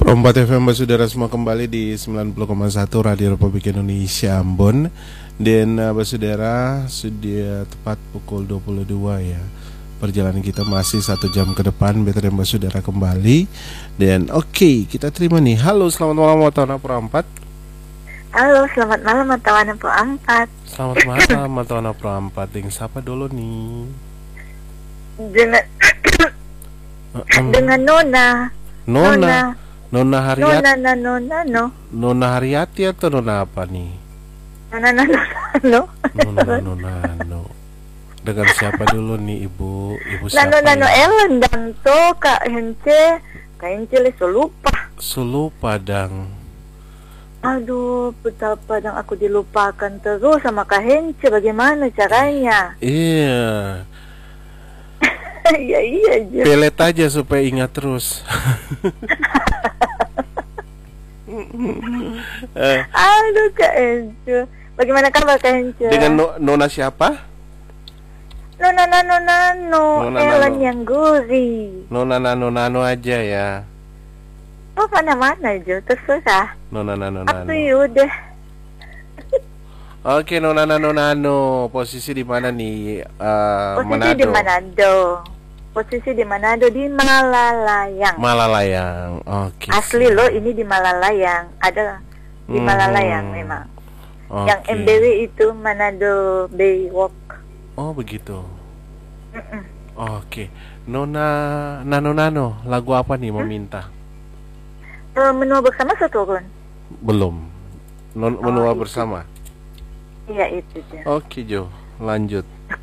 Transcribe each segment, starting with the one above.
104,4 FM Saudara semua kembali di 90,1 Radio Republik Indonesia Ambon. Dan Saudara sudah tepat pukul 22 ya. Perjalanan kita masih 1 jam ke depan. Betul ya Saudara kembali. Dan oke, kita terima nih. Halo, selamat malam Matawana Pro 4. Halo, selamat malam Matawana Pro 4. Selamat malam Matawana Pro 4. Dengan siapa dulu nih? Dengan Nona Haryati. Nona Haryati atau Nona apa nih? Nona. Dengan siapa dulu nih Ibu? Ibu siapa? Nano Ellen dan to Kak Hence le Sulupa dang. Aduh, betapa dang aku dilupakan terus sama Kak Hence. Bagaimana caranya? Iya. Iya aja. Pelet aja supaya ingat terus. Aduh Kak Hence. Bagaimana kabar Kak Hence? Dengan Nona siapa? Nona Ellen yang gurih. Nona aja ya. Oh, mana aja terserah. Nona. Aku yaudah. Oke, Nona. Posisi di mana nih? Posisi di Manado di Malalayang. Oke. Asli loh, ini di Malalayang. Ada di Malalayang memang. Okay. Yang MBW itu Manado Bay Walk. Oh, begitu. Oke. Nano, lagu apa nih mau minta? Menua bersama seturun. Belum. Menua bersama. Iya itu dia. Oke Jo, lanjut.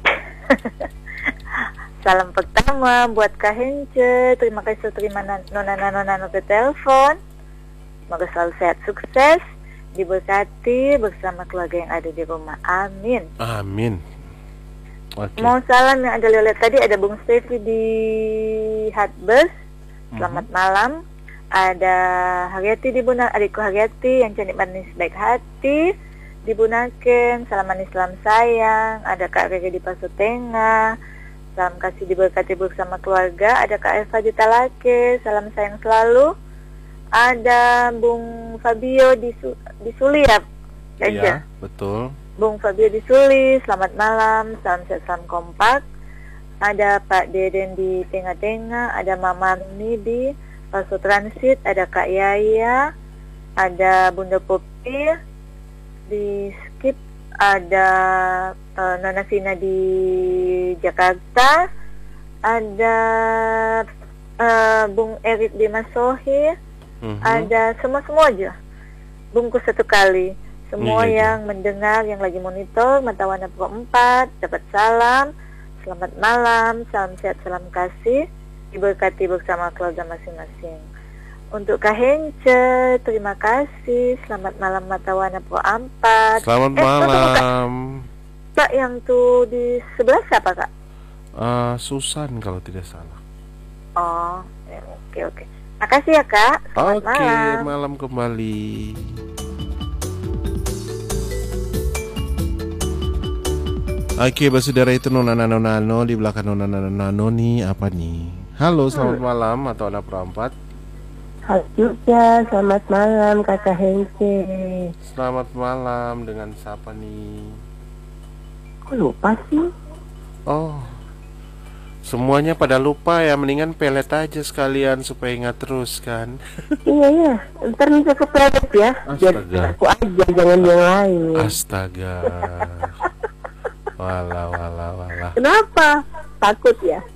Salam pertama buat Kak Hence. Terima kasih terima Nona ke telepon. Semoga selalu sehat sukses, diberkati bersama keluarga yang ada di rumah. Amin. Okay. Mau salam yang ada lihat tadi, ada Bung Stevi di Hatbus. Selamat malam. Ada Haryati di Bunak, adikku Haryati yang cantik manis baik hati di Bunaken. Salam manis salam sayang. Ada Kak Rege di Pasutengah. Salam kasih diberkati bersama keluarga. Ada Kak Eva di Talake. Salam sayang selalu. Ada Bung Fabio di Suli ya. Iya, betul. Bung Fabio di Suli, selamat malam, salam sehat, salam kompak. Ada Pak Deden di Tengah-Tengah, ada Mama Mimi di Paso Transit, ada Kak Yaya, ada Bunda Popi di Skip, ada Nona Vina di Jakarta, ada Bung Erik di Masohi, ada semua aja. Bungkus satu kali. Semua yang mendengar, yang lagi monitor Matawana Pro 4, dapat salam. Selamat malam, salam sehat, salam kasih, diberkati bersama keluarga masing-masing. Untuk Kak Hence, terima kasih. Selamat malam Matawana Pro 4. Selamat malam. Kak yang tuh di sebelah siapa Kak? Susan kalau tidak salah. Oh, ya, oke. Makasih ya Kak. Selamat malam. Malam kembali. Oke, saudara itu Nona di belakang Nona nih apa nih? Halo, selamat malam atau ada perempat? Halo juga, selamat malam Kakak Hence. Selamat malam, dengan siapa nih? Kok lupa sih? Oh, semuanya pada lupa ya, mendingan pelet aja sekalian supaya ingat terus kan. Iya, ntar bisa ke pelet ya. Astaga. Aku aja, jangan yang lain. Astaga. Walah. Kenapa? Takut ya?